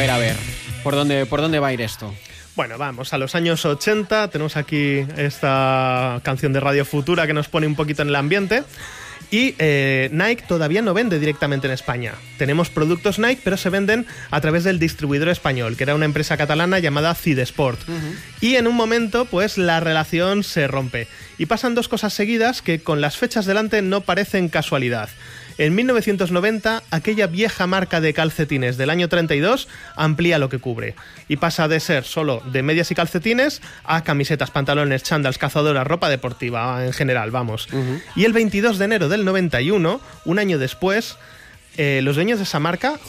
A ver, ¿por dónde va a ir esto? Bueno, vamos a los años 80. Tenemos aquí esta canción de Radio Futura que nos pone un poquito en el ambiente. Y Nike todavía no vende directamente en España. Tenemos productos Nike, pero se venden a través del distribuidor español, que era una empresa catalana llamada Cidesport. Y en un momento, pues la relación se rompe. Y pasan dos cosas seguidas que con las fechas delante no parecen casualidad. En 1990, aquella vieja marca de calcetines del año 32 amplía lo que cubre y pasa de ser solo de medias y calcetines a camisetas, pantalones, chándals, cazadoras, ropa deportiva en general, vamos. Y el 22 de enero del 91, un año después, los dueños de esa marca,